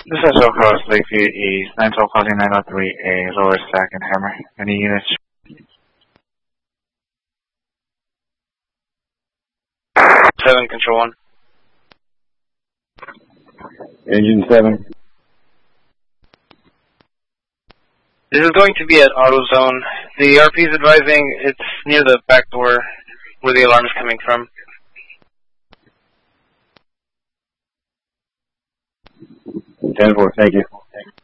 This is Coast Lakeview East, 912 calling 903A, lower stack and hammer. Any units? 7, Control 1. Engine 7. This is going to be at AutoZone. The RP is advising it's near the back door where the alarm is coming from. 10-4, thank you.